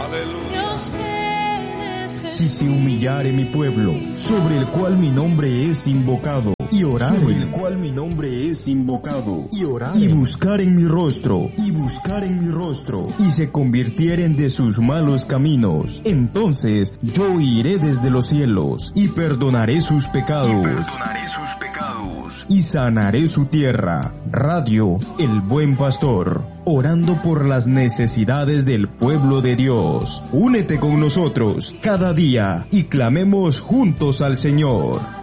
Si se humillare mi pueblo, sobre el cual mi nombre es invocado, y oraren, sobre el cual mi nombre es invocado, y oraren, y buscaren mi rostro, y se convirtieren de sus malos caminos, entonces yo iré desde los cielos, y perdonaré sus pecados, y sanaré su tierra. Radio El Buen Pastor, orando por las necesidades del pueblo de Dios. Únete con nosotros cada día y clamemos juntos al Señor.